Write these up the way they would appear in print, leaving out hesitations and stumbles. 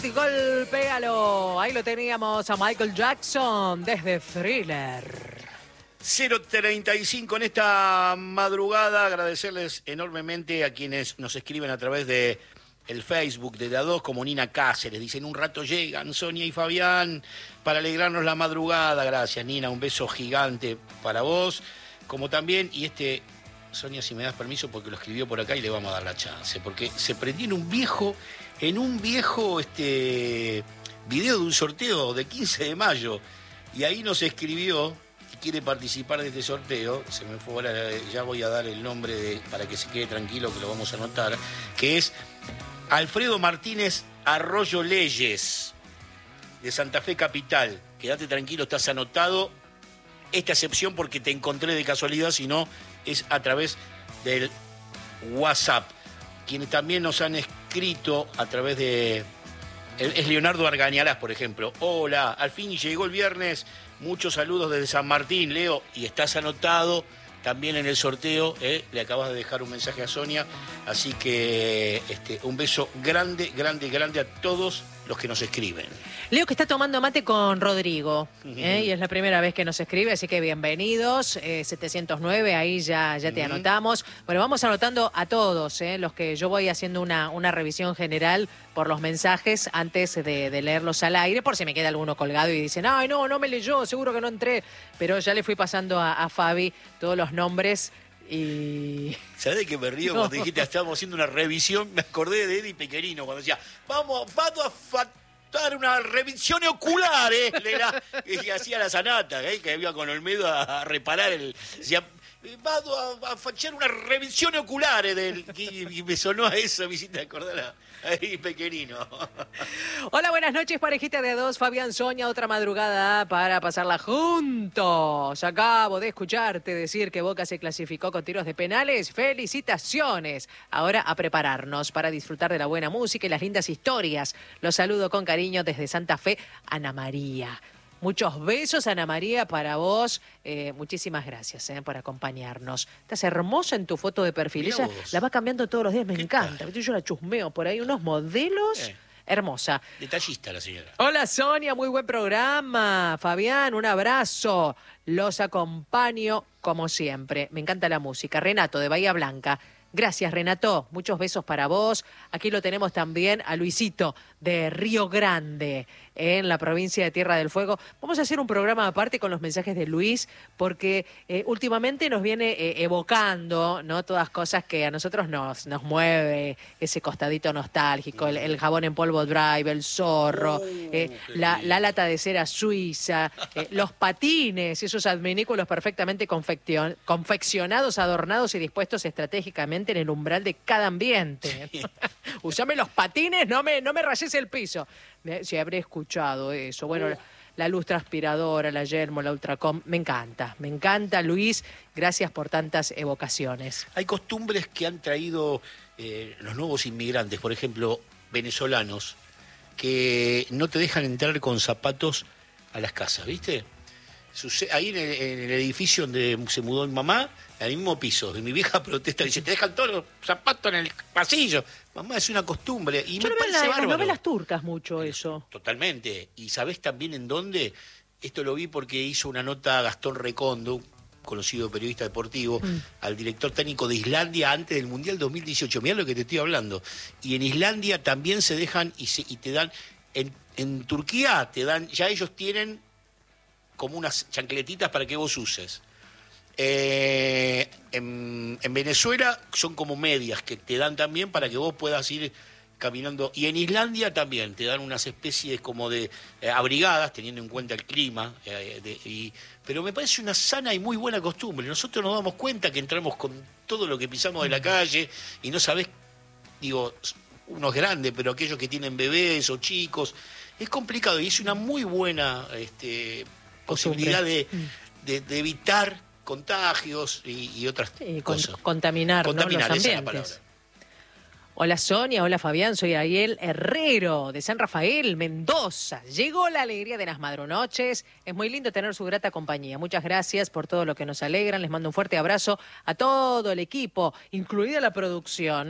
golpéalo. Ahí lo teníamos a Michael Jackson desde Thriller. 0:35 en esta madrugada. Agradecerles enormemente a quienes nos escriben a través de el Facebook de A2, como Nina Cáceres. Dicen, un rato llegan Sonia y Fabián para alegrarnos la madrugada. Gracias, Nina, un beso gigante para vos. Como también, Sonia, si me das permiso, porque lo escribió por acá y le vamos a dar la chance, porque se prendió en un viejo video de un sorteo de 15 de mayo, y ahí nos escribió y quiere participar de este sorteo. Se me fue ahora, ya voy a dar el nombre para que se quede tranquilo, que lo vamos a anotar, que es Alfredo Martínez Arroyo Leyes, de Santa Fe Capital. Quédate tranquilo, estás anotado. Esta excepción porque te encontré de casualidad, sino es a través del WhatsApp. Quienes también nos han escrito a través de... Es Leonardo Argañarás, por ejemplo. Hola, al fin llegó el viernes. Muchos saludos desde San Martín, Leo. Y estás anotado también en el sorteo. Le acabas de dejar un mensaje a Sonia. Así que un beso grande, grande, grande a todos los que nos escriben. Leo, que está tomando mate con Rodrigo, y es la primera vez que nos escribe, así que bienvenidos. 709, ahí ya te anotamos. Bueno, vamos anotando a todos, los que yo voy haciendo una revisión general por los mensajes antes de leerlos al aire, por si me queda alguno colgado y dicen, ay, no me leyó, seguro que no entré. Pero ya le fui pasando a Fabi todos los nombres. Y... ¿Sabés de qué me río? Cuando dijiste, estábamos haciendo una revisión, me acordé de Eddie Pequerino, cuando decía, vamos a faltar una revisión ocular, que hacía la Sanata, que iba con Olmedo a reparar decía, va a fachar una revisión ocular, y me sonó a eso, me hiciste acordar a Eddie Pequerino. Hola, buenas noches, parejita de A2, Fabián, Sonia, otra madrugada para pasarla juntos. Acabo de escucharte decir que Boca se clasificó con tiros de penales. ¡Felicitaciones! Ahora a prepararnos para disfrutar de la buena música y las lindas historias. Los saludo con cariño desde Santa Fe, Ana María. Muchos besos, Ana María, para vos. Muchísimas gracias por acompañarnos. Estás hermosa en tu foto de perfil. Ella la va cambiando todos los días, me encanta. Yo la chusmeo por ahí, unos modelos. Hermosa. Detallista la señora. Hola, Sonia, muy buen programa. Fabián, un abrazo. Los acompaño como siempre. Me encanta la música. Renato, de Bahía Blanca. Gracias, Renato. Muchos besos para vos. Aquí lo tenemos también a Luisito, de Río Grande, en la provincia de Tierra del Fuego. Vamos a hacer un programa aparte con los mensajes de Luis, porque últimamente nos viene evocando, ¿no?, todas cosas que a nosotros nos mueve, ese costadito nostálgico, el jabón en polvo Drive, el zorro, la lata de cera suiza, los patines, esos adminículos perfectamente confeccionados, adornados y dispuestos estratégicamente en el umbral de cada ambiente. Sí. Usame los patines, no me rayes el piso. Si habré escuchado eso. Bueno, la luz transpiradora, la Yermo, la Ultracom, me encanta, Luis. Gracias por tantas evocaciones. Hay costumbres que han traído los nuevos inmigrantes, por ejemplo, venezolanos, que no te dejan entrar con zapatos a las casas, ¿viste? Ahí en el edificio donde se mudó mi mamá, al mismo piso, de mi vieja protesta, dice, te dejan todos los zapatos en el pasillo. Mamá, es una costumbre. Y yo me no parece bárbaro. En las novelas turcas mucho eso. Totalmente. ¿Y sabés también en dónde? Esto lo vi porque hizo una nota Gastón Recondo, conocido periodista deportivo, al director técnico de Islandia antes del Mundial 2018. Mirá lo que te estoy hablando. Y en Islandia también se dejan y te dan... En Turquía te dan... Ya ellos tienen como unas chancletitas para que vos uses. En Venezuela son como medias que te dan también para que vos puedas ir caminando. Y en Islandia también te dan unas especies como de abrigadas, teniendo en cuenta el clima. Pero me parece una sana y muy buena costumbre. Nosotros nos damos cuenta que entramos con todo lo que pisamos de la calle y no sabés, uno es grande, pero aquellos que tienen bebés o chicos, es complicado. Y es una muy buena posibilidad de evitar contagios y otras cosas. Contaminar, ¿no?, los ambientes. Hola Sonia, hola Fabián, soy Ariel Herrero de San Rafael, Mendoza. Llegó la alegría de las madrunoches. Es muy lindo tener su grata compañía. Muchas gracias por todo lo que nos alegran. Les mando un fuerte abrazo a todo el equipo, incluida la producción.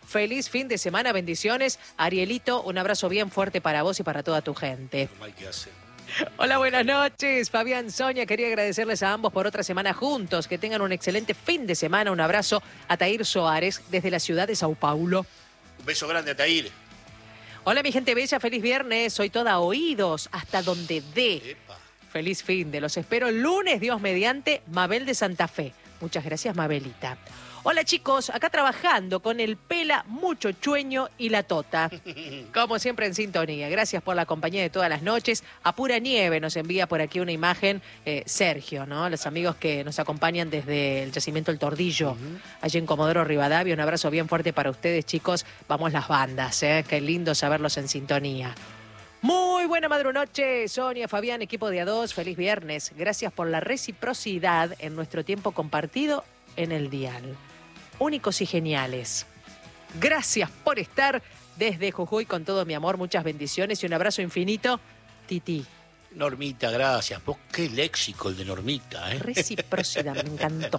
Feliz fin de semana, bendiciones. Arielito, un abrazo bien fuerte para vos y para toda tu gente. No hay que hacer. Hola, buenas noches. Fabián, Sonia, quería agradecerles a ambos por otra semana juntos. Que tengan un excelente fin de semana. Un abrazo a Tair Soares desde la ciudad de Sao Paulo. Un beso grande a Tair. Hola, mi gente bella, feliz viernes. Soy toda oídos hasta donde dé. Epa. Feliz fin de los espero el lunes, Dios mediante, Mabel de Santa Fe. Muchas gracias, Mabelita. Hola chicos, acá trabajando con el Pela, Mucho Chueño y la Tota. Como siempre en sintonía. Gracias por la compañía de todas las noches. A pura nieve nos envía por aquí una imagen Sergio, ¿no? Los amigos que nos acompañan desde el yacimiento El Tordillo, allí en Comodoro Rivadavia. Un abrazo bien fuerte para ustedes, chicos. Vamos las bandas, ¿eh? Qué lindo saberlos en sintonía. Muy buena madrunoche, Sonia, Fabián, equipo de A2, feliz viernes. Gracias por la reciprocidad en nuestro tiempo compartido en el dial. Únicos y geniales. Gracias por estar desde Jujuy con todo mi amor, muchas bendiciones y un abrazo infinito, Titi. Normita, gracias. Vos qué léxico el de Normita, ¿eh? Reciprocidad, me encantó.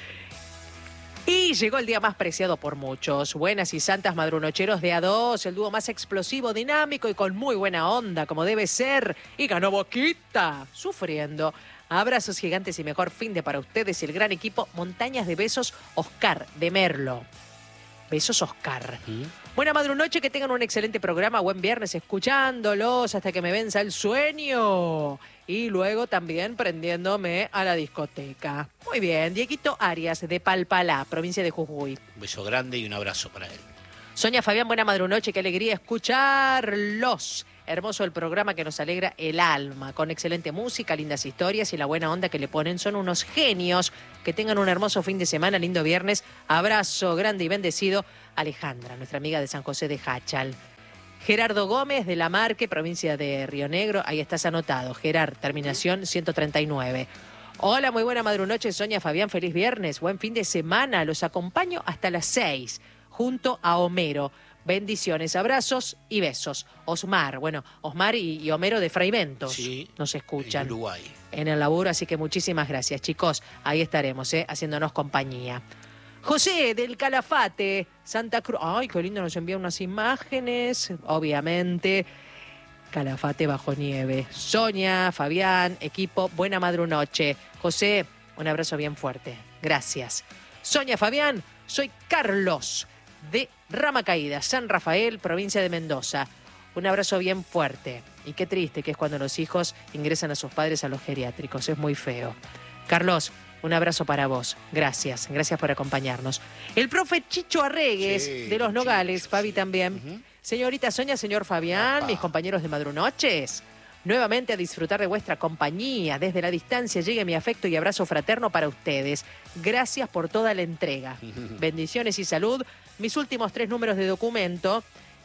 Y llegó el día más preciado por muchos. Buenas y santas madrunocheros de A2, el dúo más explosivo, dinámico y con muy buena onda, como debe ser. Y ganó Boquita, sufriendo. Abrazos gigantes y mejor fin de para ustedes y el gran equipo Montañas de Besos, Oscar de Merlo. Besos, Oscar. Buena madrunoche, que tengan un excelente programa. Buen viernes escuchándolos hasta que me venza el sueño. Y luego también prendiéndome a la discoteca. Muy bien, Dieguito Arias de Palpalá, provincia de Jujuy. Un beso grande y un abrazo para él. Sonia, Fabián, buena madrunoche, qué alegría escucharlos. Hermoso el programa que nos alegra el alma, con excelente música, lindas historias y la buena onda que le ponen. Son unos genios. Que tengan un hermoso fin de semana, lindo viernes. Abrazo grande y bendecido. Alejandra, nuestra amiga de San José de Hachal. Gerardo Gómez de La Marque, provincia de Río Negro. Ahí estás anotado. Gerard, terminación 139. Hola, muy buena madrunoche, Sonia, Fabián, feliz viernes. Buen fin de semana. Los acompaño hasta las 6, junto a Homero. Bendiciones, abrazos y besos. Osmar, bueno, Osmar y Homero de Fraiventos Sí, nos escuchan. en Uruguay. En el laburo, así que muchísimas gracias, chicos. Ahí estaremos, haciéndonos compañía. José del Calafate, Santa Cruz. Ay, qué lindo, nos envía unas imágenes, obviamente. Calafate bajo nieve. Sonia, Fabián, equipo, buena madrunoche. José, un abrazo bien fuerte. Gracias. Sonia, Fabián, soy Carlos de Rama Caída, San Rafael, provincia de Mendoza. Un abrazo bien fuerte. Y qué triste que es cuando los hijos ingresan a sus padres a los geriátricos. Es muy feo. Carlos, un abrazo para vos. Gracias. Gracias por acompañarnos. El profe Chicho Arregues, Sí, de Los Nogales, Chicho, Fabi sí. también. Señorita Sonia, señor Fabián, Papá. mis compañeros de Madrunoches. Nuevamente a disfrutar de vuestra compañía. Desde la distancia llegue mi afecto y abrazo fraterno para ustedes. Gracias por toda la entrega. Bendiciones y salud. Mis últimos 3 números de documento,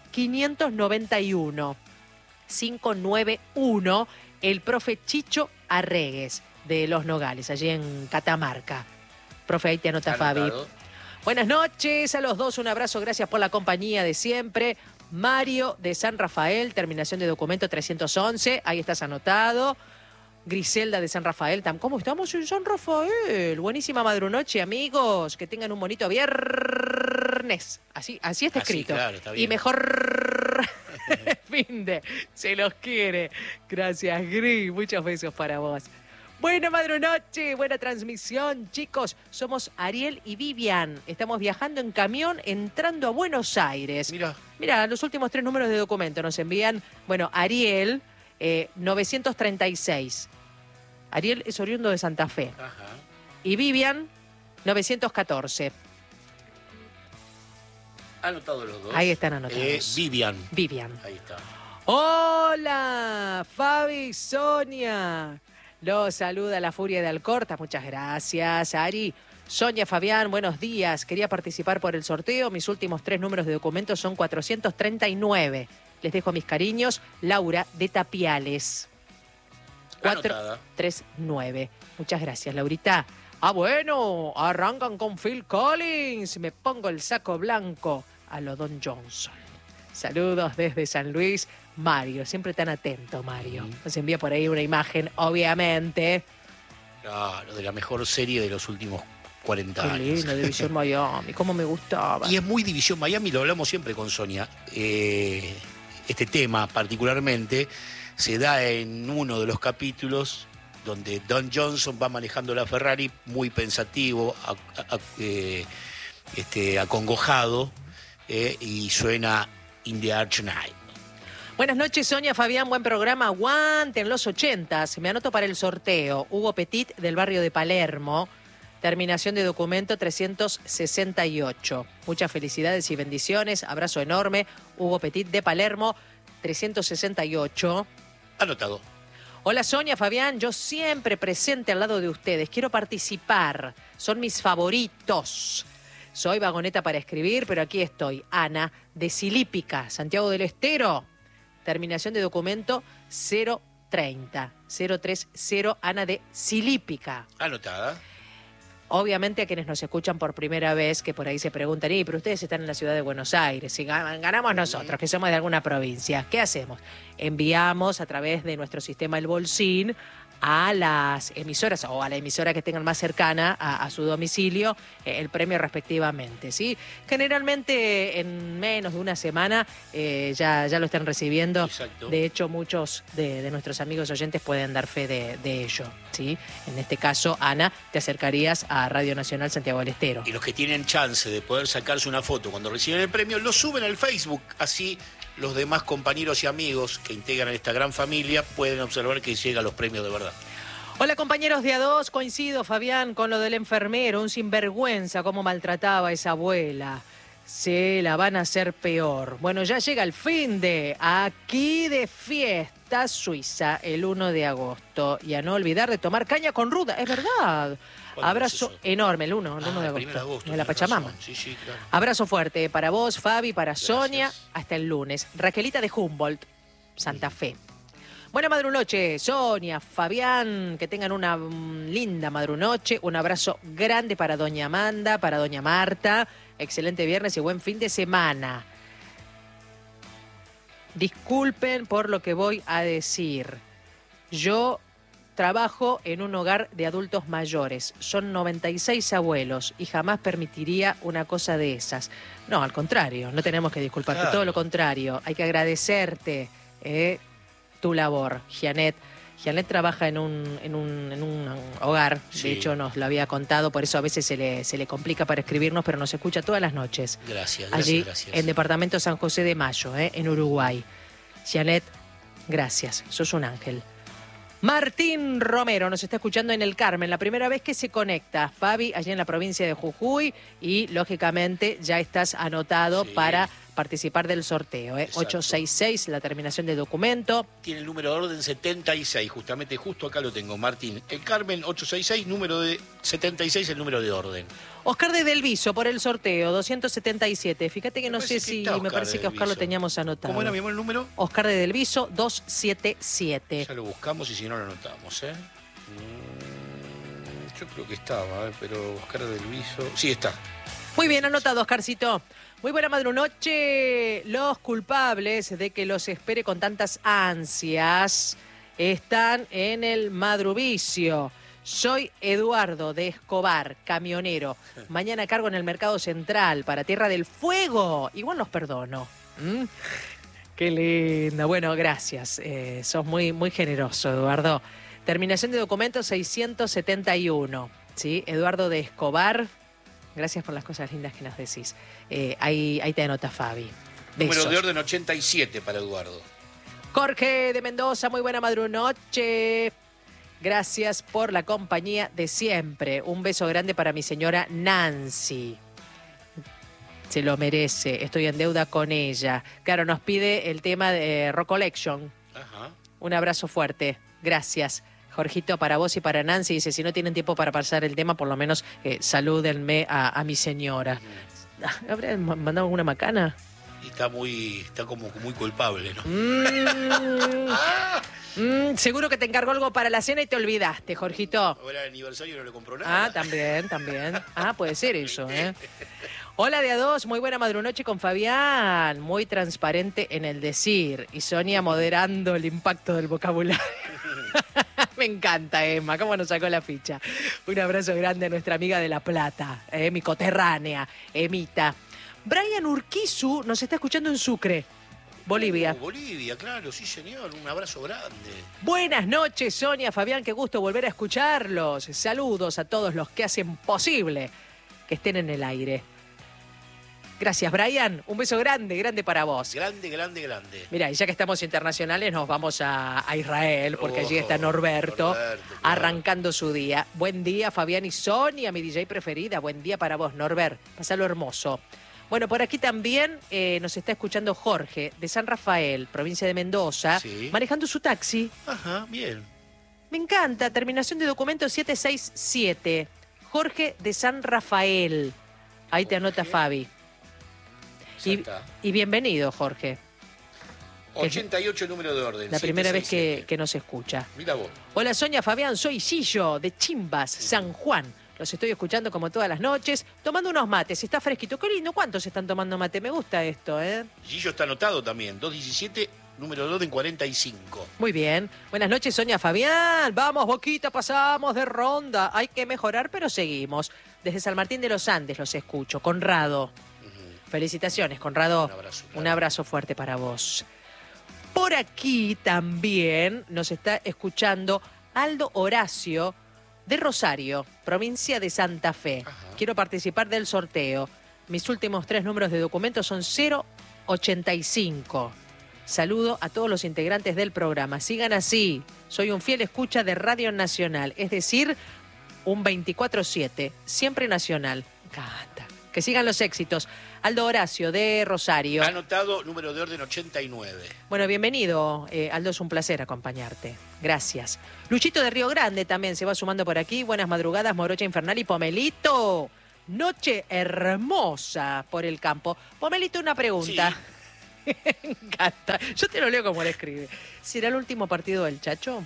591. 591, el profe Chicho Arregues, de Los Nogales, allí en Catamarca. Profe, ahí te anota Fabi. Anotado. Buenas noches a los dos, un abrazo, gracias por la compañía de siempre. Mario de San Rafael, terminación de documento 311, ahí estás anotado. Griselda de San Rafael, ¿cómo estamos en San Rafael? Buenísima madrunoche, amigos, que tengan un bonito viernes. Así está Así, escrito. claro, está Y bien. mejor fin de, se los quiere. Gracias, Gris, muchos besos para vos. Buena madrunoche, buena transmisión, chicos. Somos Ariel y Vivian. Estamos viajando en camión entrando a Buenos Aires. Mira, los últimos 3 números de documento nos envían, bueno, Ariel, 936. Ariel es oriundo de Santa Fe. Ajá. Y Vivian, 914. Anotado los dos. Ahí están anotados. Vivian. Vivian. Ahí está. Hola, Fabi, Sonia. Los saluda la Furia de Alcorta. Muchas gracias, Ari. Sonia, Fabián, buenos días. Quería participar por el sorteo. Mis últimos 3 números de documentos son 439. Les dejo mis cariños. Laura de Tapiales. Anotada. 439. Muchas gracias, Laurita. Ah, bueno, arrancan con Phil Collins. Me pongo el saco blanco a lo Don Johnson. Saludos desde San Luis, Mario. Siempre tan atento, Mario. Nos envía por ahí una imagen, obviamente. Claro, de la mejor serie de los últimos 40 Qué años. lindo, División Miami, cómo me gustaba. Y es muy División Miami, lo hablamos siempre con Sonia. Este tema particularmente se da en uno de los capítulos donde Don Johnson va manejando la Ferrari muy pensativo, acongojado, y suena In the Arch Night. Buenas noches, Sonia, Fabián, buen programa. Aguante en los 80s. Me anoto para el sorteo. Hugo Petit, del barrio de Palermo. Terminación de documento 368. Muchas felicidades y bendiciones. Abrazo enorme. Hugo Petit, de Palermo, 368. Anotado. Hola, Sonia, Fabián. Yo siempre presente al lado de ustedes. Quiero participar. Son mis favoritos. Soy vagoneta para escribir, pero aquí estoy. Ana, de Silípica, Santiago del Estero. Terminación de documento 030. 030, Ana de Silípica. Anotada. Obviamente a quienes nos escuchan por primera vez, que por ahí se preguntan, pero ustedes están en la ciudad de Buenos Aires, si ganamos nosotros, que somos de alguna provincia, ¿qué hacemos? Enviamos a través de nuestro sistema El Bolsín a las emisoras o a la emisora que tengan más cercana a su domicilio el premio respectivamente, ¿sí? Generalmente en menos de una semana ya lo están recibiendo. Exacto. De hecho, muchos de nuestros amigos oyentes pueden dar fe de ello, ¿sí? En este caso, Ana, te acercarías a Radio Nacional Santiago del Estero. Y los que tienen chance de poder sacarse una foto cuando reciben el premio, lo suben al Facebook. Así los demás compañeros y amigos que integran esta gran familia pueden observar que llegan los premios de verdad. Hola, compañeros de A2, coincido, Fabián, con lo del enfermero, un sinvergüenza, cómo maltrataba a esa abuela. Se la van a hacer peor. Bueno, ya llega el fin de aquí de fiesta Suiza el 1 de agosto. Y a no olvidar de tomar caña con ruda, es verdad. Abrazo enorme, el 1 de agosto, de la Pachamama. Sí, claro. Abrazo fuerte para vos, Fabi, para Gracias. Sonia, hasta el lunes. Raquelita de Humboldt, Santa Fe. Buena madrunoche, Sonia, Fabián, que tengan una linda madrunoche. Un abrazo grande para doña Amanda, para doña Marta. Excelente viernes y buen fin de semana. Disculpen por lo que voy a decir. Yo trabajo en un hogar de adultos mayores. Son 96 abuelos y jamás permitiría una cosa de esas. No, al contrario, no tenemos que disculparte. Claro. Todo lo contrario. Hay que agradecerte tu labor, Janet. Janet trabaja en un hogar, Sí. de hecho nos lo había contado, por eso a veces se le complica para escribirnos, pero nos escucha todas las noches. Gracias. Allí en Departamento San José de Mayo, en Uruguay. Janet, gracias, sos un ángel. Martín Romero nos está escuchando en el Carmen, la primera vez que se conecta. Fabi, allí en la provincia de Jujuy, y lógicamente ya estás anotado para participar del sorteo. Exacto. 866, la terminación de documento. Tiene el número de orden 76, justamente justo acá lo tengo, Martín. El Carmen 866, número de 76, el número de orden. Oscar de Delviso por el sorteo, 277. Fíjate que Me no parece sé que si, está me Oscar parece de que Oscar lo Delviso. teníamos anotado. ¿Cómo era, mi amor, el número? Oscar de Delviso, 277. Ya lo buscamos y si no lo anotamos, Yo creo que estaba, pero Oscar del Viso... Sí, está. Muy bien anotado, Oscarcito. Muy buena madrunoche. Los culpables de que los espere con tantas ansias están en el madruvicio. Soy Eduardo de Escobar, camionero. Mañana cargo en el Mercado Central para Tierra del Fuego. Igual los perdono. ¿Mm? Qué linda. Bueno, gracias. Sos muy, muy generoso, Eduardo. Terminación de documento 671. ¿Sí? Eduardo de Escobar. Gracias por las cosas lindas que nos decís. Ahí te anota Fabi. Besos. Número de orden 87 para Eduardo. Jorge de Mendoza, muy buena madrunoche. Gracias por la compañía de siempre. Un beso grande para mi señora Nancy. Se lo merece. Estoy en deuda con ella. Claro, nos pide el tema de Rock Collection. Ajá. Un abrazo fuerte. Gracias. Jorgito, para vos y para Nancy. Dice, si no tienen tiempo para pasar el tema, por lo menos salúdenme a mi señora. ¿Habrá mandado alguna macana? Y está como muy culpable, ¿no? Seguro que te encargó algo para la cena y te olvidaste, Jorgito. Ahora el aniversario no le compró nada. Ah, también. Puede ser eso, Hola de A2, muy buena madrunoche con Fabián. Muy transparente en el decir. Y Sonia moderando el impacto del vocabulario. Me encanta, Emma, cómo nos sacó la ficha. Un abrazo grande a nuestra amiga de La Plata, mi coterránea, Emita. Brian Urquizu nos está escuchando en Sucre, Bolivia. Bolivia, claro, sí señor, un abrazo grande. Buenas noches, Sonia, Fabián, qué gusto volver a escucharlos. Saludos a todos los que hacen posible que estén en el aire. Gracias, Brian. Un beso grande, grande para vos. Grande, grande, grande. Mira, y ya que estamos internacionales, nos vamos a Israel, porque allí está Norberto, claro. arrancando su día. Buen día, Fabián y Sonia, mi DJ preferida. Buen día para vos, Norbert. Pásalo hermoso. Bueno, por aquí también nos está escuchando Jorge, de San Rafael, provincia de Mendoza, sí, manejando su taxi. Ajá, bien. Me encanta, terminación de documento 767. Jorge de San Rafael. Ahí te anota Fabi. Y bienvenido, Jorge. 88 número de orden. La primera vez que nos escucha. Mira vos. Hola, Sonia, Fabián, soy Sillo, de Chimbas, San Juan. Los estoy escuchando como todas las noches, tomando unos mates. Está fresquito. Qué lindo. ¿Cuántos están tomando mate? Me gusta esto, ¿eh? Gillo está anotado también. 217, número 2 en 45. Muy bien. Buenas noches, Sonia, Fabián. Vamos, Boquita, pasamos de ronda. Hay que mejorar, pero seguimos. Desde San Martín de los Andes los escucho. Conrado. Felicitaciones, Conrado. Un abrazo fuerte para vos. Por aquí también nos está escuchando Aldo Horacio, de Rosario, provincia de Santa Fe. Ajá. Quiero participar del sorteo. Mis últimos 3 números de documentos son 085. Saludo a todos los integrantes del programa. Sigan así. Soy un fiel escucha de Radio Nacional, es decir, un 24/7, siempre nacional. Me encanta. Que sigan los éxitos. Aldo Horacio, de Rosario. Ha anotado número de orden 89. Bueno, bienvenido, Aldo, es un placer acompañarte. Gracias. Luchito de Río Grande también se va sumando por aquí. Buenas madrugadas, Morocha Infernal y Pomelito. Noche hermosa por el campo. Pomelito, una pregunta. Sí. Me encanta. Yo te lo leo como lo escribe. ¿Será el último partido del Chacho?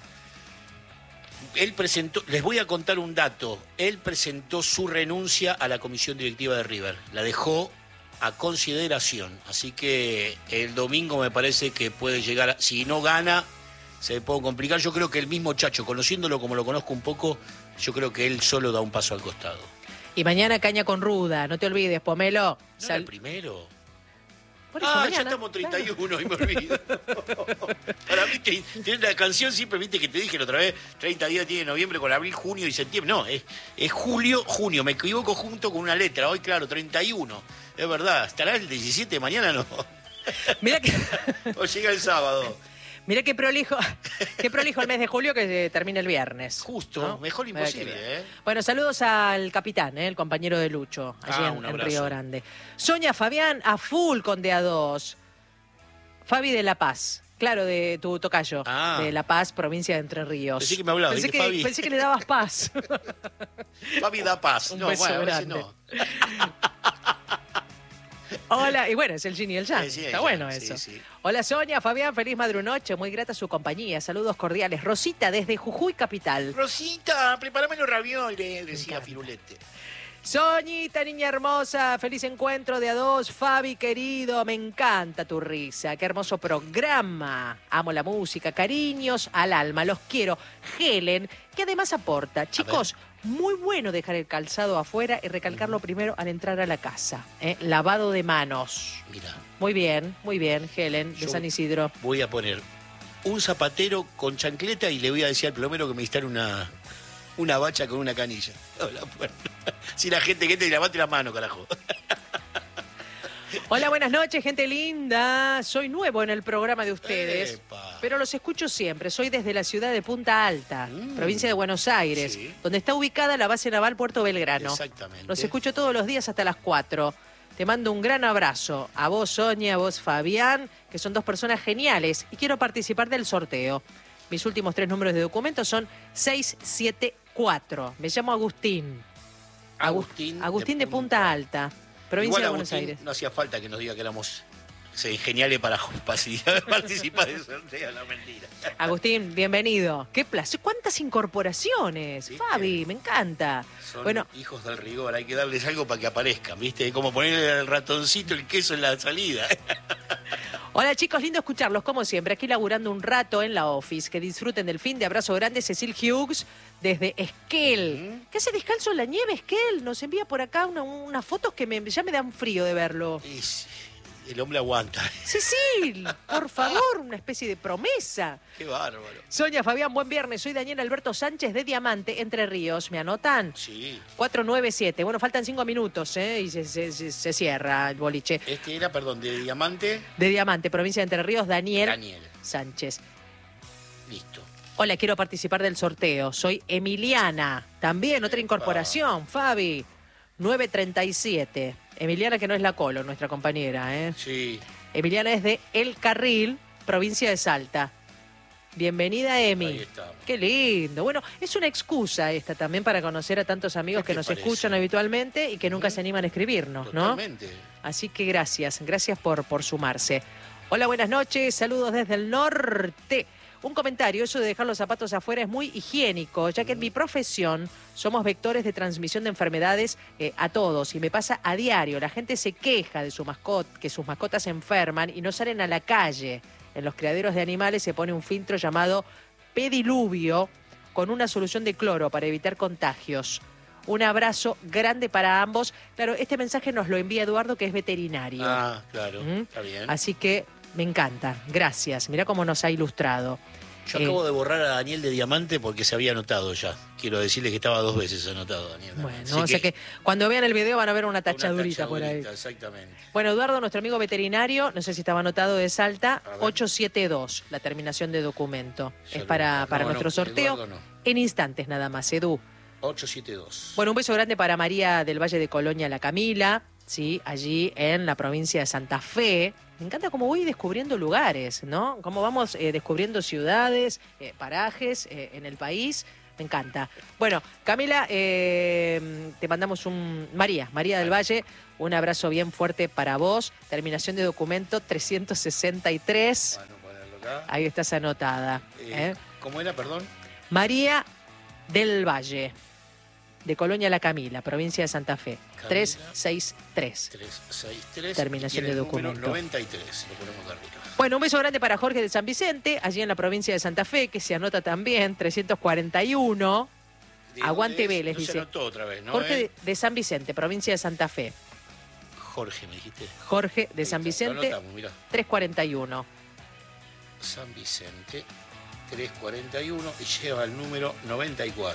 Él presentó, les voy a contar un dato. Él presentó su renuncia a la comisión directiva de River. La dejó a consideración. Así que el domingo me parece que puede llegar, si no gana, se puede complicar. Yo creo que el mismo Chacho, conociéndolo como lo conozco un poco, yo creo que él solo da un paso al costado. Y mañana caña con ruda, no te olvides, Pomelo. ¿No era el primero? Mañana, ya estamos 31, claro. Y me olvido. Para mí, tiene la canción siempre, viste que te dije la otra vez, 30 días tiene noviembre con abril, junio y septiembre. No, es julio, junio, me equivoco junto con una letra. Hoy, claro, 31. Es verdad, ¿estará el 17 mañana? No. Mira que... O llega el sábado. Mira qué prolijo el mes de julio que termina el viernes. Justo, ¿no? Mejor imposible. Bueno, saludos al capitán, el compañero de Lucho, allí en Río Grande. Sonia, Fabián, a full con DA2. Fabi de La Paz, claro, de tu tocayo, de La Paz, provincia de Entre Ríos. Pensé que me hablaba, pensé que le dabas paz. Fabi da paz. Un beso grande. No. Hola, y bueno, es el Yin y el Yang. Sí, está bueno eso. Sí. Hola, Sonia, Fabián, feliz madrunoche, muy grata su compañía. Saludos cordiales. Rosita, desde Jujuy Capital. Rosita, prepárame los ravioles, decía Firulete. Soñita, niña hermosa, feliz encuentro de A2. Fabi, querido, me encanta tu risa. Qué hermoso programa. Amo la música, cariños al alma, los quiero. Helen, que además aporta. Chicos, muy bueno dejar el calzado afuera y recalcarlo primero al entrar a la casa. Lavado de manos. Mira. Muy bien, Helen, de San Isidro. Voy a poner un zapatero con chancleta y le voy a decir al plomero que me instale una bacha con una canilla. Si la gente que te levante la mano, carajo. Hola, buenas noches, gente linda. Soy nuevo en el programa de ustedes, pero los escucho siempre. Soy desde la ciudad de Punta Alta, provincia de Buenos Aires, donde está ubicada la base naval Puerto Belgrano. Exactamente. Los escucho todos los días hasta las 4. Te mando un gran abrazo. A vos, Sonia, a vos, Fabián, que son 2 personas geniales y quiero participar del sorteo. Mis últimos 3 números de documento son 674. Me llamo Agustín. Agustín de Punta Alta, provincia de Buenos Aires. No hacía falta que nos diga que éramos geniales para participar del sorteo, no, mentira. Agustín, bienvenido. Qué placer. ¿Cuántas incorporaciones? ¿Sí? Fabi, me encanta. Son hijos del rigor, hay que darles algo para que aparezcan, ¿viste? Como ponerle al ratoncito el queso en la salida. Hola chicos, lindo escucharlos como siempre. Aquí laburando un rato en la office. Que disfruten del fin de abrazo grande. Cecil Hughes desde Esquel. ¿Qué hace descalzo en la nieve, Esquel? Nos envía por acá unas fotos que ya me dan frío de verlo. El hombre aguanta. Cecil, por favor, una especie de promesa. Qué bárbaro. Sonia, Fabián, buen viernes. Soy Daniel Alberto Sánchez de Diamante, Entre Ríos. ¿Me anotan? Sí. 497. Bueno, faltan 5 minutos, y se cierra el boliche. Este era, perdón, de Diamante. De Diamante, provincia de Entre Ríos, Daniel Sánchez. Listo. Hola, quiero participar del sorteo. Soy Emiliana. También otra incorporación, Fabi. 937. Emiliana, que no es la Colo, nuestra compañera, ¿eh? Sí. Emiliana es de El Carril, provincia de Salta. Bienvenida, Emi. Ahí estamos. Qué lindo. Bueno, es una excusa esta también para conocer a tantos amigos que nos escuchan habitualmente y que nunca se animan a escribirnos, Totalmente. ¿no? Así que gracias por sumarse. Hola, buenas noches, saludos desde el norte. Un comentario, eso de dejar los zapatos afuera es muy higiénico, ya que en mi profesión somos vectores de transmisión de enfermedades a todos y me pasa a diario. La gente se queja de que sus mascotas se enferman y no salen a la calle. En los criaderos de animales se pone un filtro llamado pediluvio con una solución de cloro para evitar contagios. Un abrazo grande para ambos. Claro, este mensaje nos lo envía Eduardo, que es veterinario. Ah, claro, está bien. Así que me encanta, gracias. Mirá cómo nos ha ilustrado. Yo acabo de borrar a Daniel de Diamante porque se había anotado ya. Quiero decirle que estaba 2 veces anotado, Daniel. Bueno, o sea que cuando vean el video van a ver una tachadurita por ahí. Exactamente. Bueno, Eduardo, nuestro amigo veterinario, no sé si estaba anotado de Salta, 872, la terminación de documento. Es para nuestro sorteo. Eduardo no. En instantes nada más, Edu. 872. Bueno, un beso grande para María del Valle de Colonia, la Camila, ¿sí? Allí en la provincia de Santa Fe. Me encanta cómo voy descubriendo lugares, ¿no? Cómo vamos descubriendo ciudades, parajes en el país. Me encanta. Bueno, Camila, te mandamos María del Valle, un abrazo bien fuerte para vos. Terminación de documento 363. Bueno, ponerlo acá. Ahí estás anotada. ¿Cómo era, perdón? María del Valle, de Colonia La Camila, provincia de Santa Fe. Camila, 363. 363. Terminación de documento. 93, lo ponemos de arriba. Bueno, un beso grande para Jorge de San Vicente, allí en la provincia de Santa Fe, que se anota también, 341. Aguante Vélez, no dice. Se anotó otra vez, ¿no? Jorge de San Vicente, provincia de Santa Fe. Jorge, me dijiste. Jorge de San Vicente, 341. San Vicente, 341, y lleva el número 94.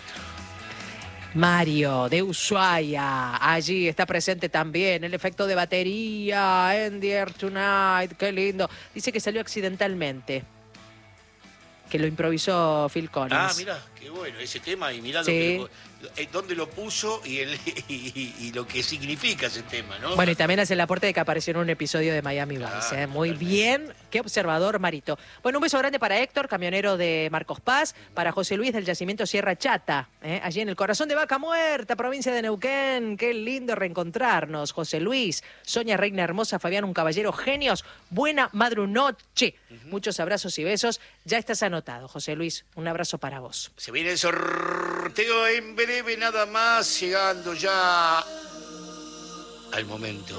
Mario de Ushuaia, allí está presente también el efecto de batería en The Air Tonight, qué lindo. Dice que salió accidentalmente, que lo improvisó Phil Collins. Ah, mirá, qué bueno ese tema y mirá dónde lo puso y lo que significa ese tema, ¿no? Bueno, y también hace el aporte de que apareció en un episodio de Miami Vice. Muy bien, qué observador, Marito. Bueno, un beso grande para Héctor, camionero de Marcos Paz, para José Luis del yacimiento Sierra Chata, allí en el corazón de Vaca Muerta, provincia de Neuquén. Qué lindo reencontrarnos, José Luis. Sonia, reina hermosa, Fabián, un caballero, genios. Buena madrunoche. Muchos abrazos y besos. Ya estás anotado, José Luis. Un abrazo para vos. Se viene el sorteo en breve, nada más, llegando ya al momento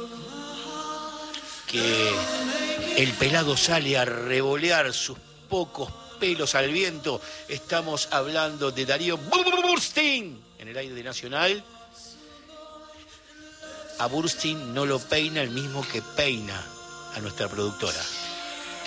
que el pelado sale a revolear sus pocos pelos al viento. Estamos hablando de Darío Burstein en el aire de Nacional. A Burstein no lo peina el mismo que peina a nuestra productora.